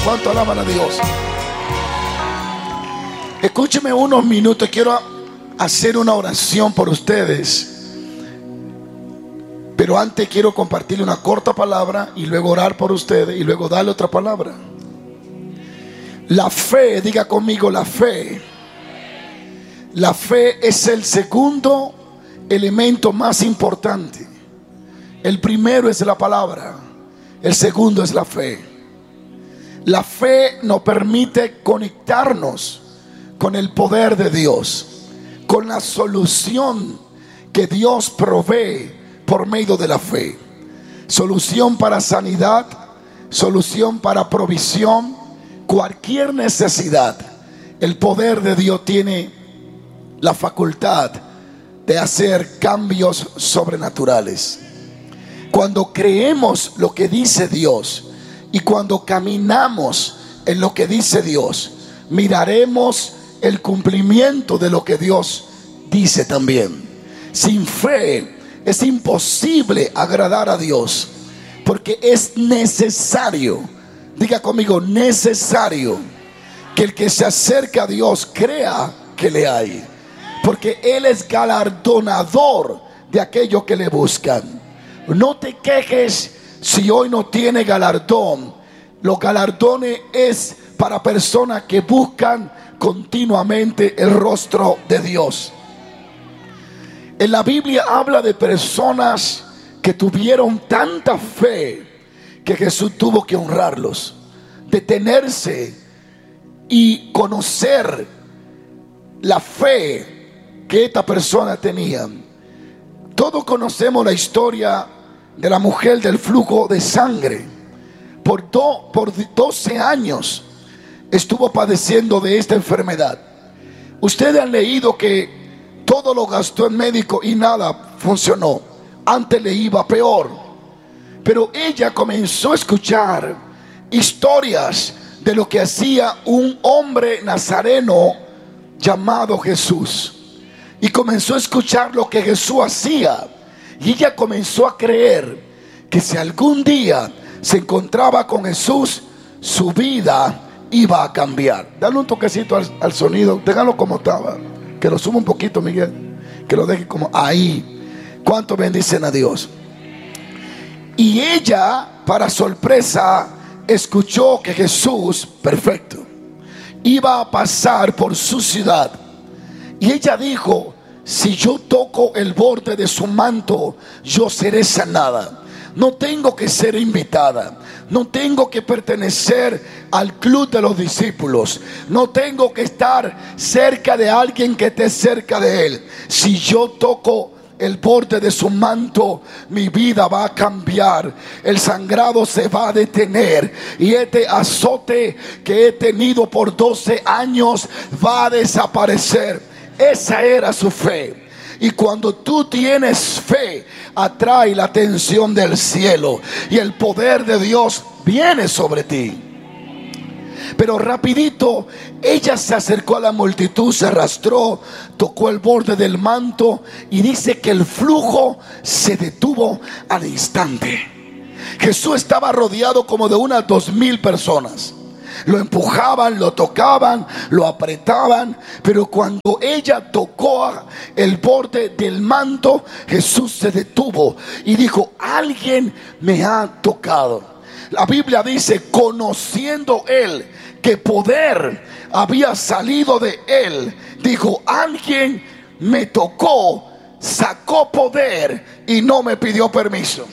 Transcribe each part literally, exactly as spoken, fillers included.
¿Cuánto alaban a Dios? Escúcheme unos minutos. Quiero hacer una oración por ustedes, pero antes quiero compartirle una corta palabra y luego orar por ustedes y luego darle otra palabra. La fe, diga conmigo, la fe. La fe es el segundo elemento más importante. El primero es la palabra, el segundo es la fe. La fe nos permite conectarnos con el poder de Dios, con la solución que Dios provee por medio de la fe. Solución para sanidad, solución para provisión, cualquier necesidad. El poder de Dios tiene la facultad de hacer cambios sobrenaturales. Cuando creemos lo que dice Dios y cuando caminamos en lo que dice Dios, miraremos el cumplimiento de lo que Dios dice también. Sin fe es imposible agradar a Dios, porque es necesario, diga conmigo, necesario que el que se acerca a Dios crea que le hay, porque Él es galardonador de aquellos que le buscan. No te quejes si hoy no tiene galardón. Los galardones es para personas que buscan continuamente el rostro de Dios. En la Biblia habla de personas que tuvieron tanta fe que Jesús tuvo que honrarlos, detenerse y conocer la fe que esta persona tenía. Todos conocemos la historia de la mujer del flujo de sangre. Por, do, por doce años estuvo padeciendo de esta enfermedad. Ustedes han leído que todo lo gastó en médico y nada funcionó. Antes le iba peor. Pero ella comenzó a escuchar historias de lo que hacía un hombre nazareno llamado Jesús. Y comenzó a escuchar lo que Jesús hacía. Y ella comenzó a creer que si algún día se encontraba con Jesús, su vida iba a cambiar. Dale un toquecito al, al sonido. Déjalo como estaba. Que lo suba un poquito, Miguel. Que lo deje como ahí. ¿Cuánto bendicen a Dios? Y ella, para sorpresa, escuchó que Jesús, perfecto, iba a pasar por su ciudad. Y ella dijo: si yo toco el borde de su manto, yo seré sanada. No tengo que ser invitada, no tengo que pertenecer al club de los discípulos, no tengo que estar cerca de alguien que esté cerca de él. Si yo toco el borde de su manto, mi vida va a cambiar, el sangrado se va a detener y este azote que he tenido por doce años va a desaparecer. Esa era su fe. Y cuando tú tienes fe, atrae la atención del cielo y el poder de Dios viene sobre ti. Pero rapidito ella se acercó a la multitud, se arrastró, tocó el borde del manto y dice que el flujo se detuvo al instante. Jesús estaba rodeado como de unas dos mil personas. Lo empujaban, lo tocaban, lo apretaban. Pero cuando ella tocó el borde del manto, Jesús se detuvo y dijo: alguien me ha tocado. La Biblia dice: conociendo él que poder había salido de él, dijo: alguien me tocó, sacó poder y no me pidió permiso.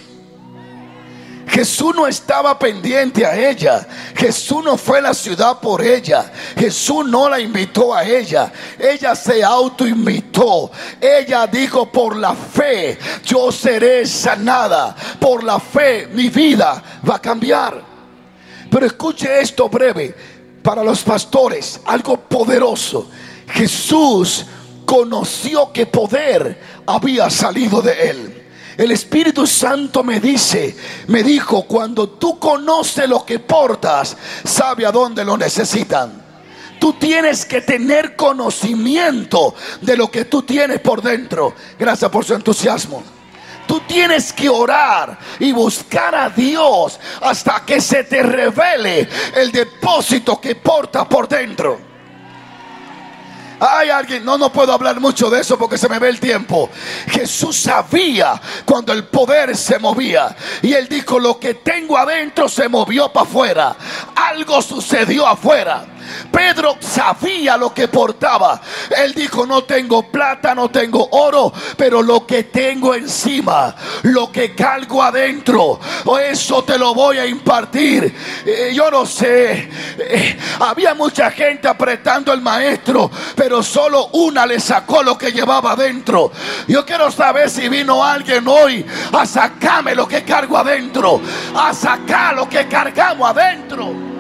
Jesús no estaba pendiente a ella. Jesús no fue a la ciudad por ella. Jesús no la invitó a ella. Ella se autoinvitó. Ella dijo: por la fe yo seré sanada. Por la fe mi vida va a cambiar. Pero escuche esto breve para los pastores, algo poderoso. Jesús conoció que poder había salido de él. El Espíritu Santo me dice, me dijo: cuando tú conoces lo que portas, sabe a dónde lo necesitan. Tú tienes que tener conocimiento de lo que tú tienes por dentro. Gracias por su entusiasmo. Tú tienes que orar y buscar a Dios hasta que se te revele el depósito que porta por dentro. Hay alguien, no, no puedo hablar mucho de eso porque se me ve el tiempo. Jesús sabía cuando el poder se movía y él dijo: lo que tengo adentro se movió para afuera. Algo sucedió afuera. Pedro sabía lo que portaba. Él dijo: no tengo plata, no tengo oro, pero lo que tengo encima, lo que cargo adentro, eso te lo voy a impartir. eh, Yo no sé, eh, había mucha gente apretando al maestro, pero solo una le sacó lo que llevaba adentro. Yo quiero saber si vino alguien hoy a sacarme lo que cargo adentro, a sacar lo que cargamos adentro.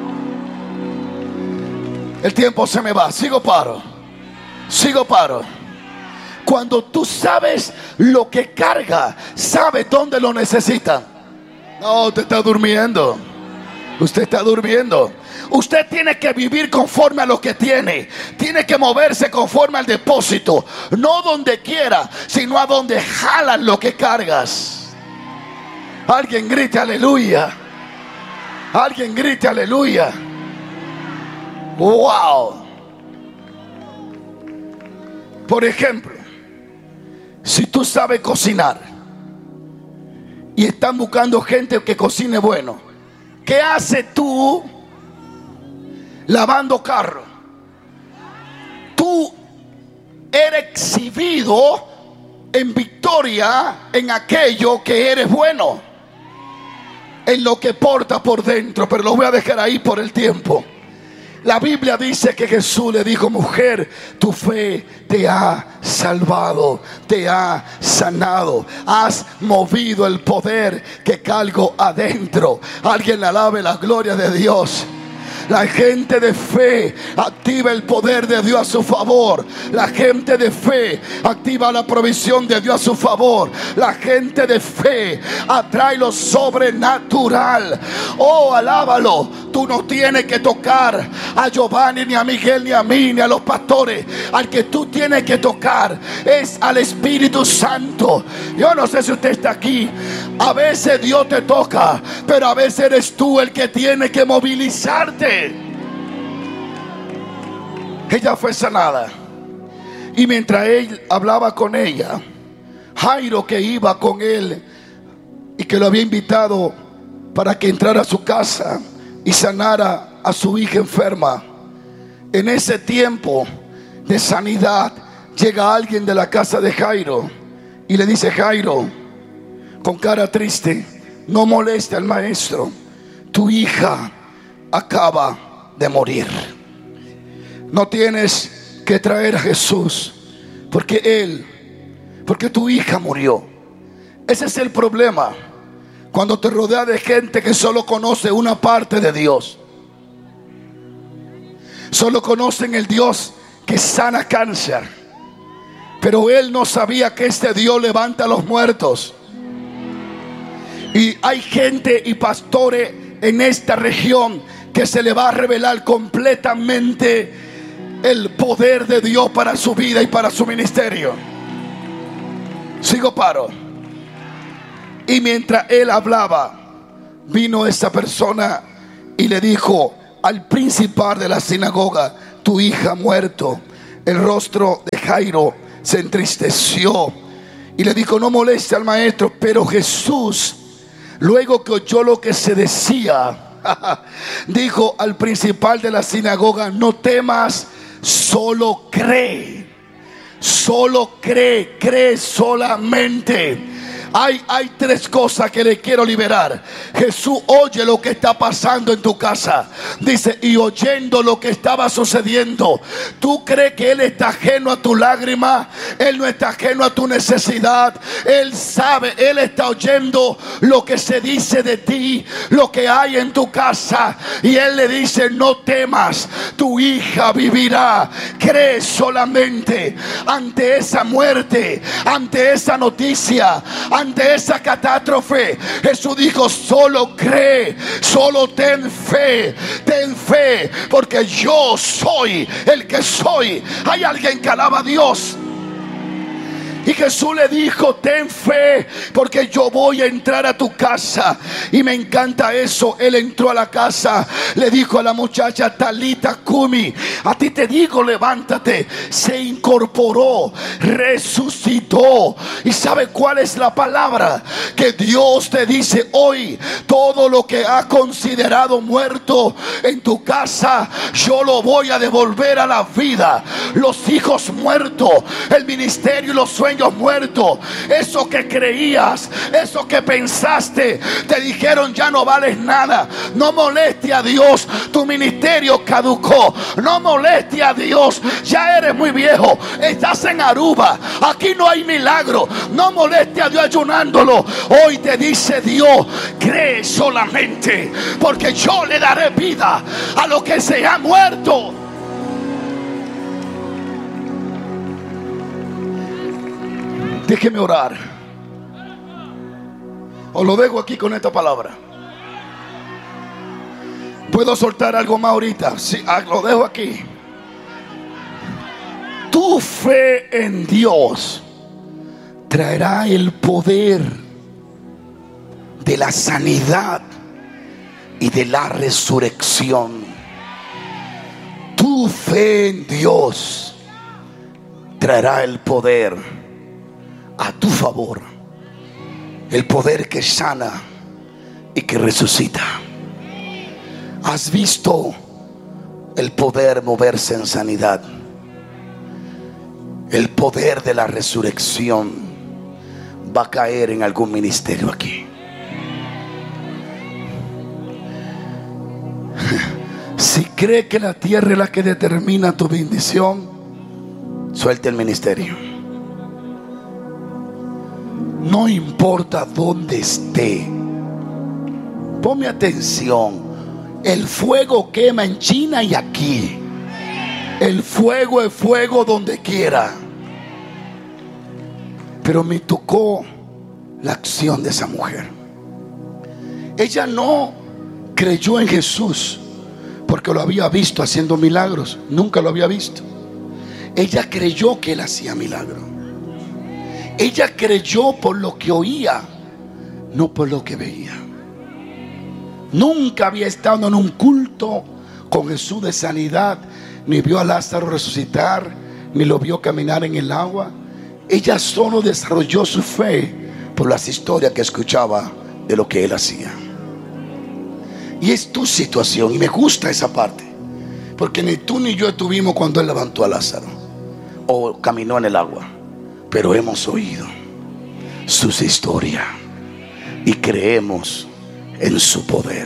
El tiempo se me va, sigo paro, sigo paro. Cuando tú sabes lo que carga, sabes dónde lo necesita. No, usted está durmiendo. Usted está durmiendo. Usted tiene que vivir conforme a lo que tiene. Tiene que moverse conforme al depósito. No donde quiera, sino a donde jalan lo que cargas. Alguien grite aleluya. Alguien grite aleluya. Wow. Por ejemplo, si tú sabes cocinar y están buscando gente que cocine bueno, ¿qué haces tú lavando carro? Tú eres exhibido en victoria en aquello que eres bueno, en lo que porta por dentro. Pero lo voy a dejar ahí por el tiempo. La Biblia dice que Jesús le dijo: mujer, tu fe te ha salvado, te ha sanado, has movido el poder que cargo adentro. Alguien alabe la gloria de Dios. La gente de fe activa el poder de Dios a su favor. La gente de fe activa la provisión de Dios a su favor. La gente de fe atrae lo sobrenatural. Oh, alábalo. Tú no tienes que tocar a Giovanni, ni a Miguel, ni a mí, ni a los pastores. Al que tú tienes que tocar es al Espíritu Santo. Yo no sé si usted está aquí. A veces Dios te toca, pero a veces eres tú el que tiene que movilizarte. Ella fue sanada, y mientras él hablaba con ella, Jairo, que iba con él y que lo había invitado para que entrara a su casa y sanara a su hija enferma, en ese tiempo de sanidad llega alguien de la casa de Jairo y le dice: Jairo, con cara triste, no moleste al maestro, tu hija acaba de morir. No tienes que traer a Jesús, porque él, porque tu hija murió. Ese es el problema cuando te rodeas de gente que solo conoce una parte de Dios. Solo conocen el Dios que sana cáncer, pero él no sabía que este Dios levanta a los muertos. Y hay gente y pastores en esta región que se le va a revelar completamente el poder de Dios para su vida y para su ministerio. Sigo paro. Y mientras él hablaba, vino esa persona y le dijo al principal de la sinagoga: tu hija ha muerto. El rostro de Jairo se entristeció y le dijo: no moleste al maestro. Pero Jesús, luego que oyó lo que se decía, dijo al principal de la sinagoga: no temas, solo cree. Solo cree, cree solamente. Hay, hay tres cosas que le quiero liberar. Jesús oye lo que está pasando en tu casa. Dice: y oyendo lo que estaba sucediendo, ¿tú crees que Él está ajeno a tu lágrima? Él no está ajeno a tu necesidad. Él sabe, Él está oyendo lo que se dice de ti, lo que hay en tu casa. Y Él le dice: no temas, tu hija vivirá. Cree solamente. Ante esa muerte, ante esa noticia, ante esa catástrofe, Jesús dijo: solo cree, solo ten fe, ten fe, porque yo soy el que soy. Hay alguien que alaba a Dios. Y Jesús le dijo: ten fe, porque yo voy a entrar a tu casa. Y me encanta eso. Él entró a la casa, le dijo a la muchacha: Talita Kumi, a ti te digo, levántate. Se incorporó, resucitó. ¿Y sabe cuál es la palabra? Que Dios te dice hoy: todo lo que ha considerado muerto en tu casa, yo lo voy a devolver a la vida. Los hijos muertos, el ministerio y los sueños muertos, eso que creías, eso que pensaste, te dijeron: ya no vales nada. No moleste a Dios, tu ministerio caducó. No moleste a Dios, ya eres muy viejo, estás en Aruba, aquí no hay milagro. No moleste a Dios ayunándolo. Hoy te dice Dios: cree solamente, porque yo le daré vida a lo que se ha muerto. Déjeme orar, o lo dejo aquí con esta palabra. ¿Puedo soltar algo más ahorita? Sí, lo dejo aquí. Tu fe en Dios traerá el poder de la sanidad y de la resurrección. Tu fe en Dios traerá el poder a tu favor, el poder que sana y que resucita. ¿Has visto el poder moverse en sanidad? El poder de la resurrección va a caer en algún ministerio aquí. Si cree que la tierra es la que determina tu bendición, suelte el ministerio. No importa dónde esté, ponme atención. El fuego quema en China y aquí. El fuego es fuego donde quiera. Pero me tocó la acción de esa mujer. Ella no creyó en Jesús porque lo había visto haciendo milagros. Nunca lo había visto. Ella creyó que él hacía milagros. Ella creyó por lo que oía, no por lo que veía. Nunca había estado en un culto con Jesús de sanidad, ni vio a Lázaro resucitar, ni lo vio caminar en el agua. Ella solo desarrolló su fe por las historias que escuchaba de lo que él hacía. Y es tu situación, y me gusta esa parte, porque ni tú ni yo estuvimos cuando él levantó a Lázaro o caminó en el agua, pero hemos oído sus historias y creemos en su poder.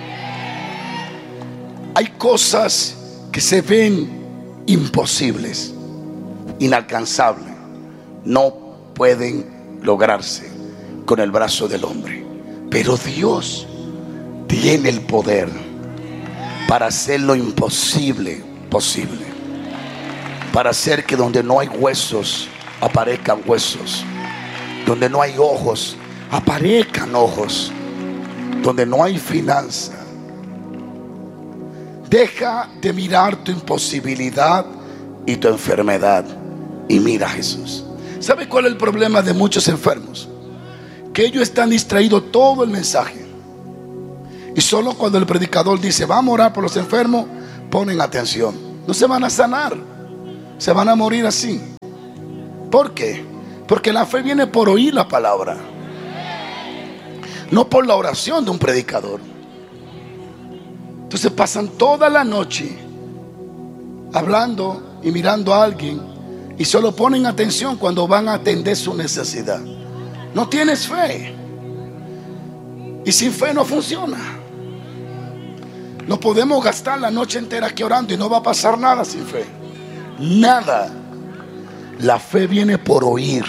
Hay cosas que se ven imposibles, inalcanzables, no pueden lograrse con el brazo del hombre, pero Dios tiene el poder para hacer lo imposible posible, para hacer que donde no hay huesos aparezcan huesos, donde no hay ojos aparezcan ojos, donde no hay finanza. Deja de mirar tu imposibilidad y tu enfermedad y mira a Jesús. ¿Sabe cuál es el problema de muchos enfermos? Que ellos están distraídos todo el mensaje, y solo cuando el predicador dice vamos a orar por los enfermos, ponen atención. No se van a sanar, se van a morir así. ¿Por qué? Porque la fe viene por oír la palabra, no por la oración de un predicador. Entonces pasan toda la noche hablando y mirando a alguien, y solo ponen atención cuando van a atender su necesidad. No tienes fe, y sin fe no funciona. No podemos gastar la noche entera aquí orando y no va a pasar nada sin fe. Nada. La fe viene por oír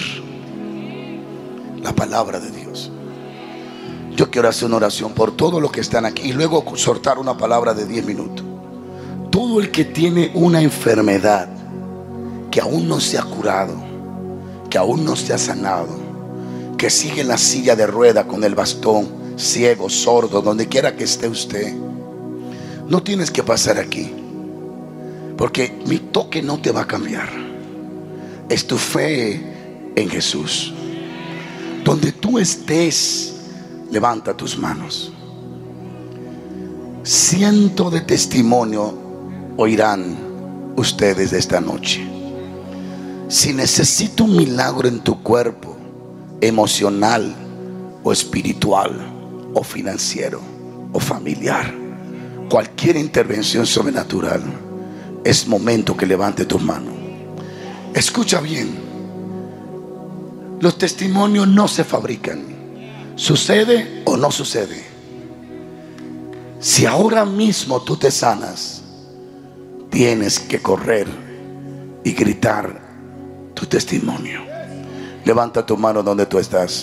la palabra de Dios. Yo quiero hacer una oración por todos los que están aquí y luego soltar una palabra de diez minutos. Todo el que tiene una enfermedad que aún no se ha curado, que aún no se ha sanado, que sigue en la silla de rueda con el bastón, ciego, sordo, donde quiera que esté usted, no tienes que pasar aquí, porque mi toque no te va a cambiar. Es tu fe en Jesús. Donde tú estés, levanta tus manos. Ciento de testimonio oirán ustedes de esta noche. Si necesita un milagro en tu cuerpo, emocional o espiritual o financiero o familiar, cualquier intervención sobrenatural, es momento que levante tus manos. Escucha bien, los testimonios no se fabrican, sucede o no sucede. Si ahora mismo tú te sanas, tienes que correr y gritar tu testimonio. Levanta tu mano donde tú estás.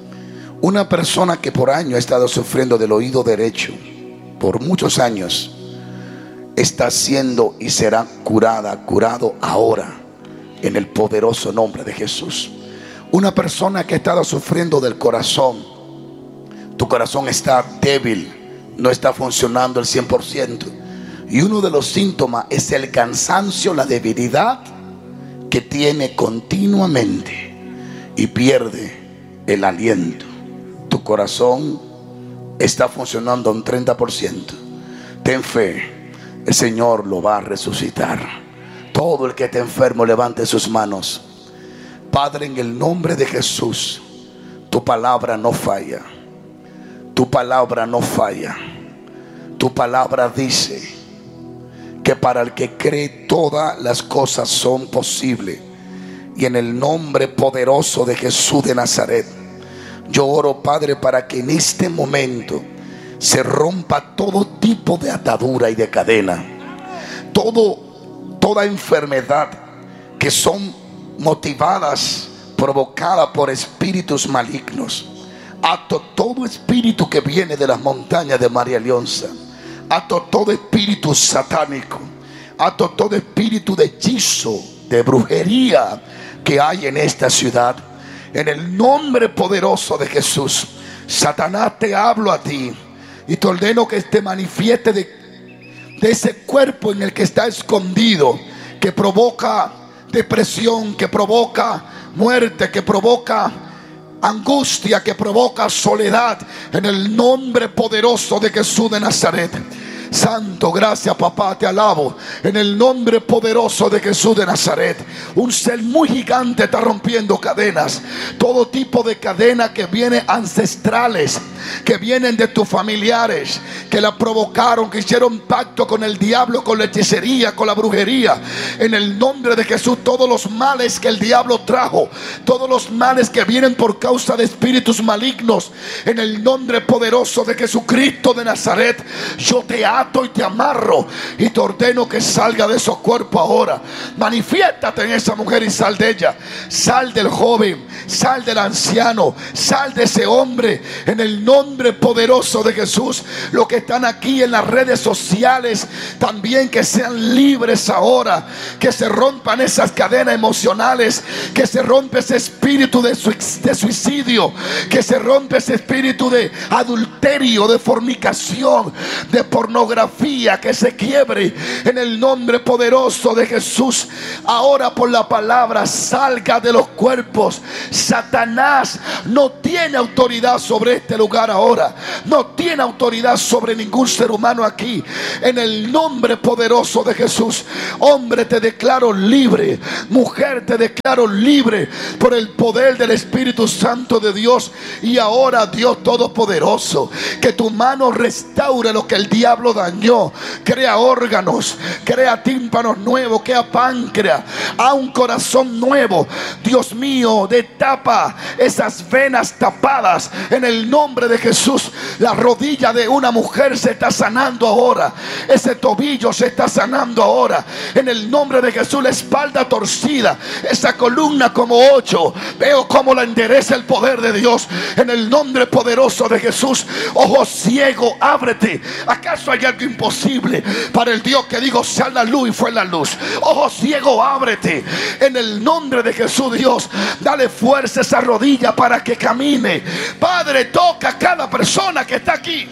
Una persona que por años ha estado sufriendo del oído derecho, por muchos años, está siendo y será curada, curado ahora, en el poderoso nombre de Jesús. Una persona que ha estado sufriendo del corazón, tu corazón está débil, no está funcionando al cien por ciento, y uno de los síntomas es el cansancio, la debilidad que tiene continuamente y pierde el aliento. Tu corazón está funcionando a un treinta por ciento. Ten fe, el Señor lo va a resucitar. Todo el que esté enfermo, levante sus manos. Padre, en el nombre de Jesús, tu palabra no falla. Tu palabra no falla. Tu palabra dice que para el que cree todas las cosas son posibles. Y en el nombre poderoso de Jesús de Nazaret, yo oro, Padre, para que en este momento se rompa todo tipo de atadura y de cadena. Todo, toda enfermedad que son motivadas, provocadas por espíritus malignos. Ato todo espíritu que viene de las montañas de María Leonza. Ato todo espíritu satánico. Ato todo espíritu de hechizo, de brujería que hay en esta ciudad. En el nombre poderoso de Jesús, Satanás, te hablo a ti y te ordeno que te manifieste de, de ese cuerpo en el que está escondido, que provoca depresión, que provoca muerte, que provoca angustia, que provoca soledad. En el nombre poderoso de Jesús de Nazaret. Santo, gracias papá, te alabo. En el nombre poderoso de Jesús de Nazaret. Un ser muy gigante está rompiendo cadenas. Todo tipo de cadenas que vienen ancestrales, que vienen de tus familiares, que la provocaron, que hicieron pacto con el diablo, con la hechicería, con la brujería. En el nombre de Jesús, todos los males que el diablo trajo, todos los males que vienen por causa de espíritus malignos, en el nombre poderoso de Jesucristo de Nazaret, yo te amo y te amarro y te ordeno que salga de esos cuerpos ahora. Manifiéstate en esa mujer y sal de ella. Sal del joven, sal del anciano, sal de ese hombre en el nombre poderoso de Jesús. Los que están aquí en las redes sociales también, que sean libres ahora, que se rompan esas cadenas emocionales, que se rompe ese espíritu de suicidio, que se rompe ese espíritu de adulterio, de fornicación, de pornografía, que se quiebre en el nombre poderoso de Jesús. Ahora, por la palabra, salga de los cuerpos. Satanás no tiene autoridad sobre este lugar ahora. No tiene autoridad sobre ningún ser humano aquí. En el nombre poderoso de Jesús, hombre, te declaro libre. Mujer, te declaro libre por el poder del Espíritu Santo de Dios. Y ahora, Dios Todopoderoso, que tu mano restaure lo que el diablo dañó. Crea órganos, crea tímpanos nuevos, crea páncreas, a un corazón nuevo. Dios mío, destapa esas venas tapadas en el nombre de Jesús. La rodilla de una mujer se está sanando ahora. Ese tobillo se está sanando ahora en el nombre de Jesús. La espalda torcida, esa columna como ocho, veo cómo la endereza el poder de Dios en el nombre poderoso de Jesús. Ojo ciego, ábrete. ¿Acaso hay algo imposible para el Dios que digo sea la luz y fue la luz? Ojo ciego, ábrete en el nombre de Jesús. Dios, dale fuerza a esa rodilla para que camine. Padre, toca a cada persona que está aquí.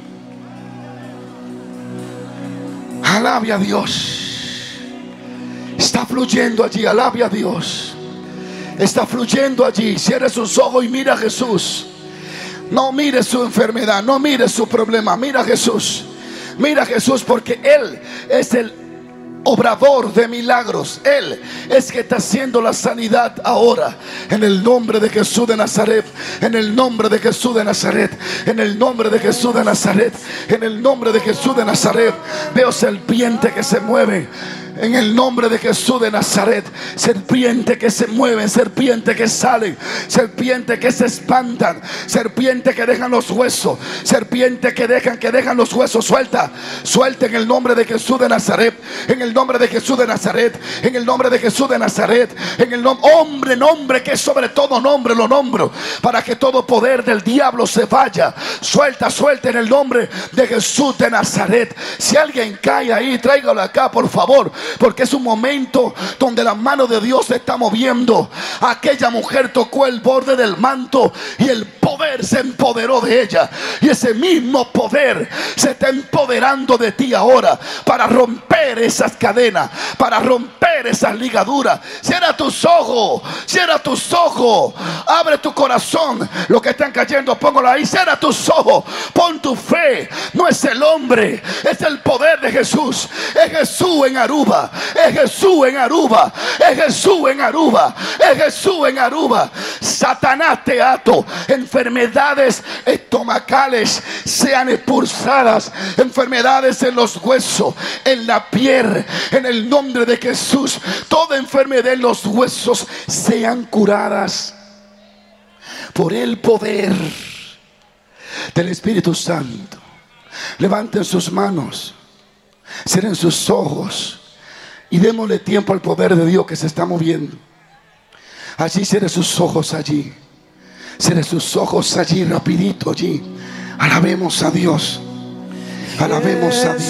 Alabe a Dios. Está fluyendo allí, alabe a Dios. Está fluyendo allí. Cierre sus ojos y mira a Jesús. No mire su enfermedad, no mire su problema. Mira a Jesús. Mira a Jesús, porque Él es el obrador de milagros. Él es que está haciendo la sanidad ahora. En el nombre de Jesús de Nazaret. En el nombre de Jesús de Nazaret. En el nombre de Jesús de Nazaret. En el nombre de Jesús de Nazaret. Veo serpientes que se mueven. En el nombre de Jesús de Nazaret. Serpientes que se mueven, serpientes que salen, serpientes que se espantan, serpientes que dejan los huesos, serpientes que dejan, que dejan los huesos. Suelta, suelta en el nombre de Jesús de Nazaret. En el nombre de Jesús de Nazaret. En el nombre de Jesús de Nazaret. En el nombre, hombre, nombre que sobre todo nombre lo nombro, para que todo poder del diablo se vaya. Suelta, suelta en el nombre de Jesús de Nazaret. Si alguien cae ahí, tráigalo acá, por favor. Porque es un momento donde la mano de Dios se está moviendo. Aquella mujer tocó el borde del manto y el poder se empoderó de ella. Y ese mismo poder se está empoderando de ti ahora, para romper esas cadenas, para romper esas ligaduras. Cierra tus ojos, cierra tus ojos, abre tu corazón. Los que están cayendo, póngalo ahí. Cierra tus ojos, pon tu fe. No es el hombre, es el poder de Jesús. Es Jesús en Aruba. Es Jesús en Aruba. Es Jesús en Aruba. Es Jesús en Aruba. Satanás, te ato. Enfermedades estomacales sean expulsadas. Enfermedades en los huesos, en la piel, en el nombre de Jesús. Toda enfermedad en los huesos sean curadas por el poder del Espíritu Santo. Levanten sus manos, cierren sus ojos y démosle tiempo al poder de Dios que se está moviendo. Allí, cierre sus ojos allí. Cierre sus ojos allí, rapidito allí. Alabemos a Dios. Alabemos a Dios.